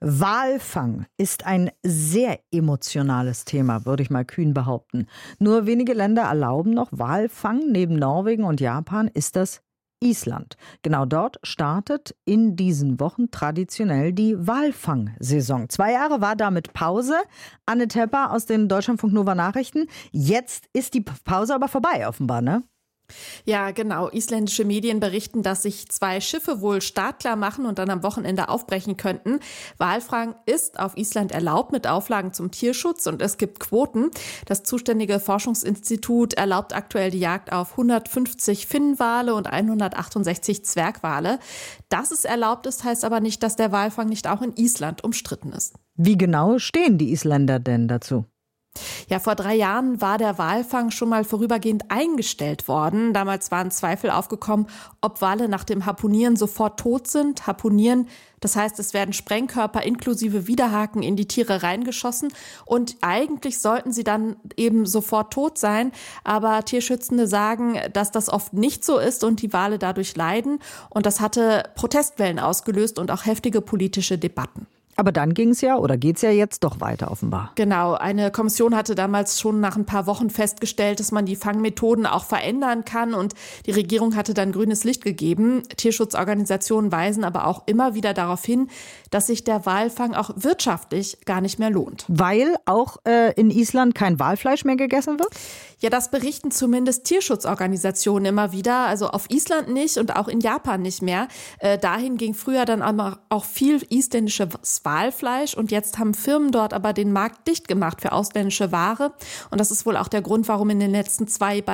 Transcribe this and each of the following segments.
Walfang ist ein sehr emotionales Thema, würde ich mal kühn behaupten. Nur wenige Länder erlauben noch Walfang. Neben Norwegen und Japan ist das Island. Genau dort startet in diesen Wochen traditionell die Walfangsaison. 2 Jahre war damit Pause. Anne Tepper aus den Deutschlandfunk Nova Nachrichten. Jetzt ist die Pause aber vorbei offenbar, ne? Ja, genau. Isländische Medien berichten, dass sich 2 Schiffe wohl startklar machen und dann am Wochenende aufbrechen könnten. Walfang ist auf Island erlaubt mit Auflagen zum Tierschutz und es gibt Quoten. Das zuständige Forschungsinstitut erlaubt aktuell die Jagd auf 150 Finnwale und 168 Zwergwale. Dass es erlaubt ist, heißt aber nicht, dass der Walfang nicht auch in Island umstritten ist. Wie genau stehen die Isländer denn dazu? Ja, vor 3 Jahren war der Walfang schon mal vorübergehend eingestellt worden. Damals waren Zweifel aufgekommen, ob Wale nach dem Harpunieren sofort tot sind. Harpunieren, das heißt, es werden Sprengkörper inklusive Widerhaken in die Tiere reingeschossen und eigentlich sollten sie dann eben sofort tot sein. Aber Tierschützende sagen, dass das oft nicht so ist und die Wale dadurch leiden. Und das hatte Protestwellen ausgelöst und auch heftige politische Debatten. Aber dann ging es ja oder geht es ja jetzt doch weiter offenbar. Genau, eine Kommission hatte damals schon nach ein paar Wochen festgestellt, dass man die Fangmethoden auch verändern kann und die Regierung hatte dann grünes Licht gegeben. Tierschutzorganisationen weisen aber auch immer wieder darauf hin, dass sich der Walfang auch wirtschaftlich gar nicht mehr lohnt. Weil auch in Island kein Walfleisch mehr gegessen wird? Ja, das berichten zumindest Tierschutzorganisationen immer wieder. Also auf Island nicht und auch in Japan nicht mehr. Dahin ging früher dann auch viel isländisches Walfleisch und jetzt haben Firmen dort aber den Markt dicht gemacht für ausländische Ware. Und das ist wohl auch der Grund, warum in den letzten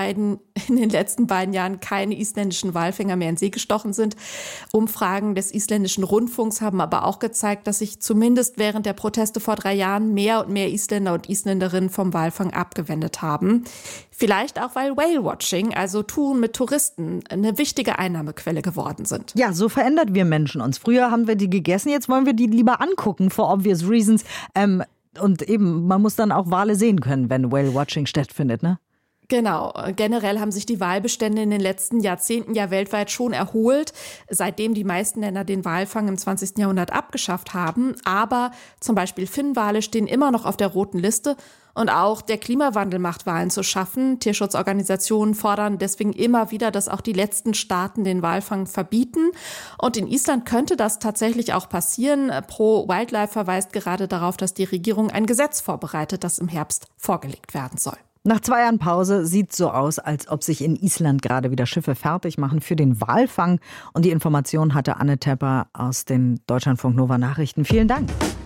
beiden Jahren keine isländischen Walfänger mehr in See gestochen sind. Umfragen des isländischen Rundfunks haben aber auch gezeigt, dass sich zumindest während der Proteste vor 3 Jahren mehr und mehr Isländer und Isländerinnen vom Walfang abgewendet haben. Vielleicht auch, weil Whale-Watching, also Touren mit Touristen, eine wichtige Einnahmequelle geworden sind. Ja, so verändert wir Menschen uns. Früher haben wir die gegessen, jetzt wollen wir die lieber angucken, for obvious reasons. Und eben, man muss dann auch Wale sehen können, wenn Whale-Watching stattfindet, ne? Genau. Generell haben sich die Walbestände in den letzten Jahrzehnten ja weltweit schon erholt, seitdem die meisten Länder den Walfang im 20. Jahrhundert abgeschafft haben. Aber zum Beispiel Finnwale stehen immer noch auf der roten Liste. Und auch der Klimawandel macht Walen zu schaffen. Tierschutzorganisationen fordern deswegen immer wieder, dass auch die letzten Staaten den Walfang verbieten. Und in Island könnte das tatsächlich auch passieren. Pro Wildlife verweist gerade darauf, dass die Regierung ein Gesetz vorbereitet, das im Herbst vorgelegt werden soll. Nach 2 Jahren Pause sieht es so aus, als ob sich in Island gerade wieder Schiffe fertig machen für den Walfang. Und die Information hatte Anne Tepper aus den Deutschlandfunk Nova Nachrichten. Vielen Dank.